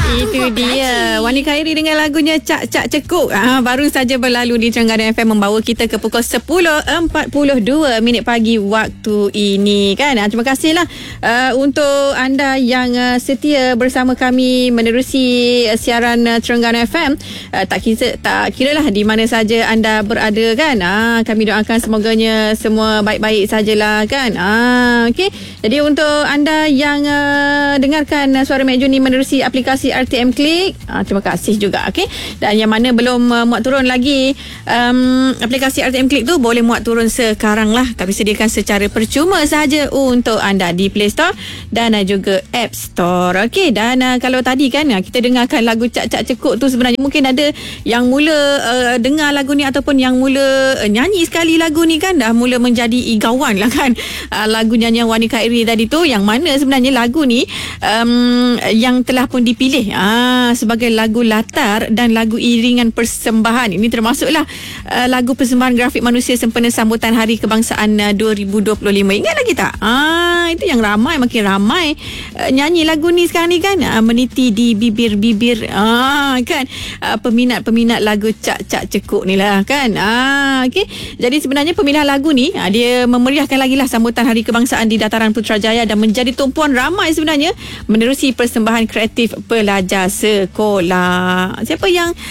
Itu dia Wani Khairi dengan lagunya Cak Cak Cekuk. Baru saja berlalu di Terengganu FM, membawa kita ke pukul 10.42 pagi waktu ini kan. Terima kasihlah untuk anda yang setia bersama kami menerusi siaran Terengganu FM. Tak kira lah di mana saja anda berada kan. Kami doakan semoganya semua baik-baik sajalah kan. Okey. Jadi untuk anda yang dengarkan Suara Mek Jun ni menerusi aplikasi RTM Click, terima kasih juga. Okey. Dan yang mana belum muat turun lagi aplikasi RTM Click tu, boleh muat turun sekarang lah. Kami sediakan secara percuma sahaja untuk anda di Play Store dan juga App Store. Okey. Dan kalau tadi kan kita dengarkan lagu Cak Cak Cekuk tu, sebenarnya mungkin ada yang mula dengar lagu ni ataupun yang mula nyanyi sekali lagu ni kan, dah mula menjadi igawan lah kan. Lagu nyanyian Wani Khairi tadi tu, yang mana sebenarnya lagu ni yang telah pun dipilih sebagai lagu latar dan lagu iringan persembahan. Ini termasuklah lagu persembahan grafik manusia sempena sambutan Hari Kebangsaan 2025. Ingat lagi tak? Itu yang makin ramai nyanyi lagu ni sekarang ni kan. Meniti di bibir-bibir kan, peminat-peminat lagu Cak Cak Cekuk ni lah kan. Okay. Jadi sebenarnya pemilihan lagu ni dia memeriahkan lagi lah sambutan Hari Kebangsaan di Dataran Putrajaya dan menjadi tumpuan ramai sebenarnya menerusi persembahan kreatif pelajar sekolah. Siapa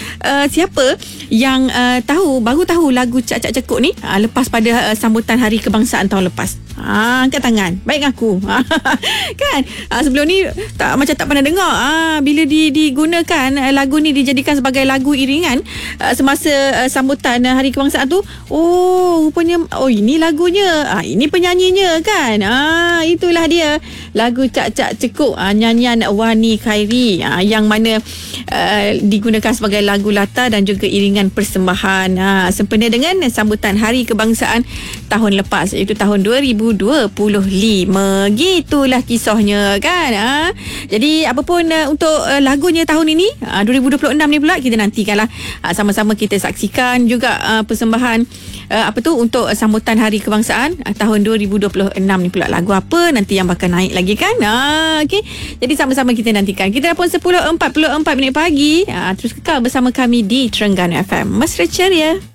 yang baru tahu lagu Cak Cak Cekuk ni lepas pada sambutan Hari Kebangsaan tahun lepas? Angkat tangan. Baik aku. Kan? Sebelum ni macam tak pernah dengar. Bila digunakan lagu ni dijadikan sebagai lagu iringan semasa sambutan Hari Kebangsaan tu, rupanya ini lagunya. Ini penyanyinya kan. Itulah dia lagu Cak Cak Cekuk, nyanyian Wani Khairi, yang mana digunakan sebagai lagu latar dan juga iringan persembahan sempena dengan sambutan Hari Kebangsaan tahun lepas, iaitu tahun 2025. Gitulah kisahnya kan. Jadi apapun untuk lagunya tahun ini 2026 ni pula, kita nantikanlah sama-sama kita saksikan juga persembahan untuk sambutan Hari Kebangsaan tahun 2026 ni pula. Lagu apa nanti yang bakal naik lagi kan. Okey. Jadi sama-sama kita nantikan. Kita dah pun 10.44 pagi. Terus kekal bersama kami di Terengganu FM. Mesra ceria.